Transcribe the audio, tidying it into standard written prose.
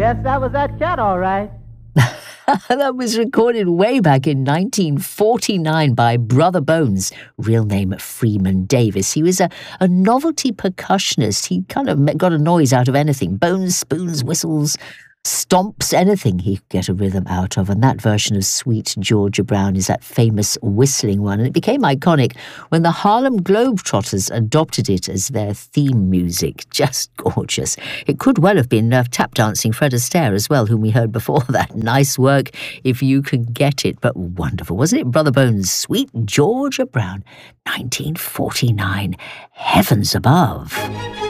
Yes, that was that cat, all right. That was recorded way back in 1949 by Brother Bones, real name Freeman Davis. He was a novelty percussionist. He kind of got a noise out of anything. Bones, spoons, whistles, stomps, anything he could get a rhythm out of. And that version of Sweet Georgia Brown is that famous whistling one. And it became iconic when the Harlem Globetrotters adopted it as their theme music. Just gorgeous. It could well have been tap dancing Fred Astaire as well, whom we heard before that. Nice work if you could get it, but wonderful, wasn't it? Brother Bones, Sweet Georgia Brown, 1949. Heavens above.